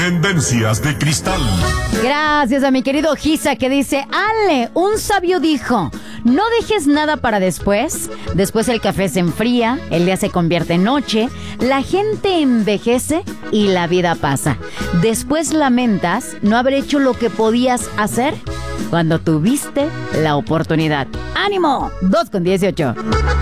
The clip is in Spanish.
Tendencias de Cristal. Gracias a mi querido Giza que dice: Ale, un sabio dijo, no dejes nada para después. Después el café se enfría, el día se convierte en noche, la gente envejece y la vida pasa. Después lamentas no haber hecho lo que podías hacer cuando tuviste la oportunidad. ¡Ánimo! 2:18.